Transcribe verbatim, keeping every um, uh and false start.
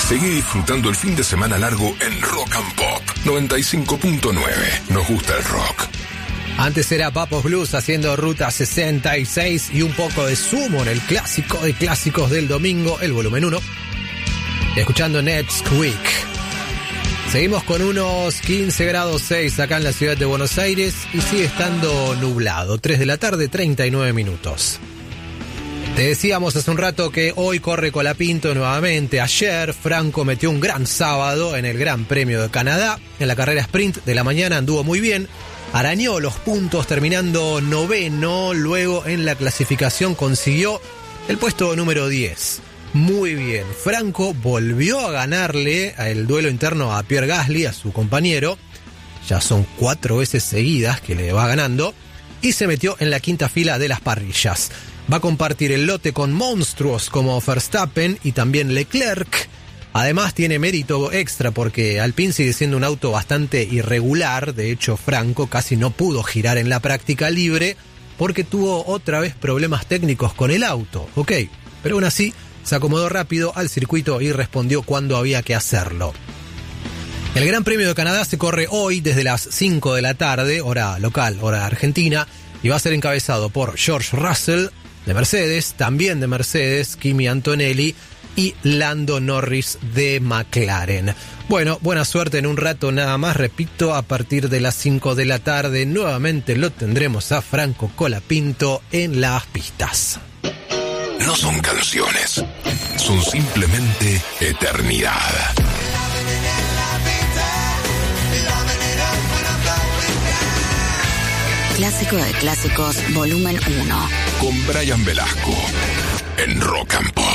Seguí disfrutando el fin de semana largo en Rock and Pop noventa y cinco punto nueve. Nos gusta el rock. Antes era Papos Blues haciendo Ruta sesenta y seis y un poco de Sumo en el clásico de clásicos del domingo, el volumen uno. Y escuchando Next Week. Seguimos con unos quince grados seis acá en la ciudad de Buenos Aires y sigue estando nublado. tres de la tarde, treinta y nueve minutos. Te decíamos hace un rato que hoy corre Colapinto nuevamente. Ayer Franco metió un gran sábado en el Gran Premio de Canadá. En la carrera sprint de la mañana anduvo muy bien. Arañó los puntos terminando noveno. Luego en la clasificación consiguió el puesto número diez. Muy bien. Franco volvió a ganarle el duelo interno a Pierre Gasly, a su compañero. Ya son cuatro veces seguidas que le va ganando. Y se metió en la quinta fila de las parrillas. Va a compartir el lote con monstruos como Verstappen y también Leclerc. Además tiene mérito extra porque Alpine sigue siendo un auto bastante irregular. De hecho, Franco casi no pudo girar en la práctica libre porque tuvo otra vez problemas técnicos con el auto. Ok, pero aún así se acomodó rápido al circuito y respondió cuando había que hacerlo. El Gran Premio de Canadá se corre hoy desde las cinco de la tarde, hora local, hora argentina, y va a ser encabezado por George Russell de Mercedes, también de Mercedes, Kimi Antonelli y Lando Norris de McLaren. Bueno, buena suerte en un rato nada más, repito, a partir de las cinco de la tarde nuevamente lo tendremos a Franco Colapinto en las pistas. No son canciones, son simplemente eternidad. Clásico de clásicos, volumen uno. Con Brian Velasco en Rock and Pop.